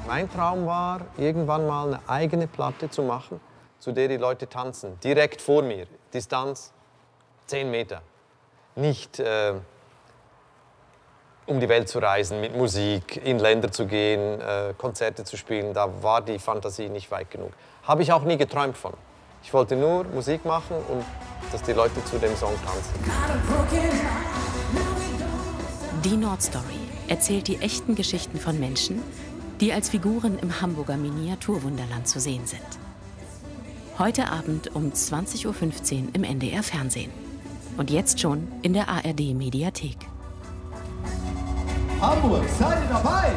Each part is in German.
Mein Traum war, irgendwann mal eine eigene Platte zu machen, zu der die Leute tanzen. Direkt vor mir, Distanz 10 Meter. Nicht um die Welt zu reisen mit Musik, in Länder zu gehen, Konzerte zu spielen. Da war die Fantasie nicht weit genug. Habe ich auch nie geträumt von. Ich wollte nur Musik machen und dass die Leute zu dem Song tanzen. Die Nordstory erzählt die echten Geschichten von Menschen, die als Figuren im Hamburger Miniaturwunderland zu sehen sind. Heute Abend um 20:15 Uhr im NDR Fernsehen. Und jetzt schon in der ARD Mediathek. Hamburg, seid ihr dabei?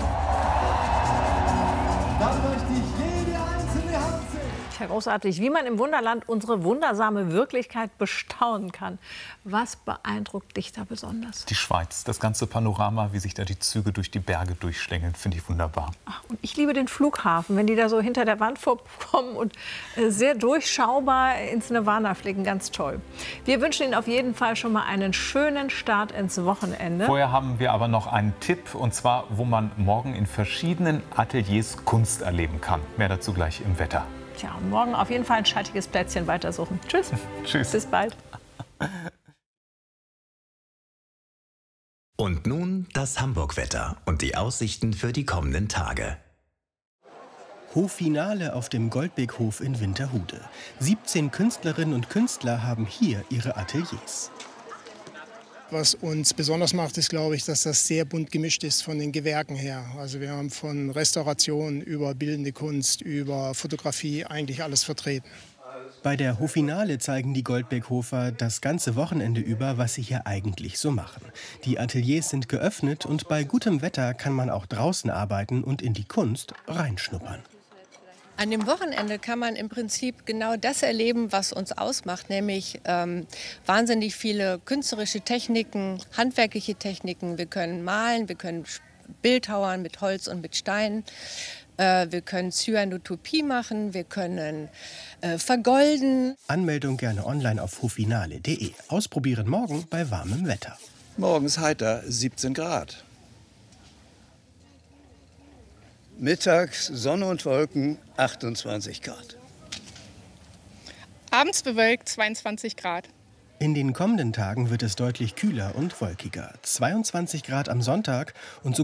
Dann möchte ich jede einzelne Hand sehen. Ja, großartig, wie man im Wunderland unsere wundersame Wirklichkeit bestaunen kann. Was beeindruckt dich da besonders? Die Schweiz, das ganze Panorama, wie sich da die Züge durch die Berge durchschlängeln, finde ich wunderbar. Ach, und ich liebe den Flughafen, wenn die da so hinter der Wand vorkommen und sehr durchschaubar ins Nirvana fliegen, ganz toll. Wir wünschen Ihnen auf jeden Fall schon mal einen schönen Start ins Wochenende. Vorher haben wir aber noch einen Tipp, und zwar, wo man morgen in verschiedenen Ateliers Kunst erleben kann. Mehr dazu gleich im Wetter. Tja, und morgen auf jeden Fall ein schattiges Plätzchen weitersuchen. Tschüss. Tschüss. Bis bald. Und nun das Hamburg-Wetter und die Aussichten für die kommenden Tage. Hoffinale auf dem Goldbeck-Hof in Winterhude. 17 Künstlerinnen und Künstler haben hier ihre Ateliers. Was uns besonders macht, ist, glaube ich, dass das sehr bunt gemischt ist von den Gewerken her. Also wir haben von Restauration über bildende Kunst, über Fotografie eigentlich alles vertreten. Bei der Hoffinale zeigen die Goldbeck-Hofer das ganze Wochenende über, was sie hier eigentlich so machen. Die Ateliers sind geöffnet und bei gutem Wetter kann man auch draußen arbeiten und in die Kunst reinschnuppern. An dem Wochenende kann man im Prinzip genau das erleben, was uns ausmacht, nämlich wahnsinnig viele künstlerische Techniken, handwerkliche Techniken. Wir können malen, wir können bildhauern mit Holz und mit Stein. Wir können Cyanotopie machen, wir können vergolden. Anmeldung gerne online auf hoffinale.de. Ausprobieren morgen bei warmem Wetter. Morgens heiter 17 Grad. Mittags Sonne und Wolken 28 Grad. Abends bewölkt 22 Grad. In den kommenden Tagen wird es deutlich kühler und wolkiger. 22 Grad am Sonntag und so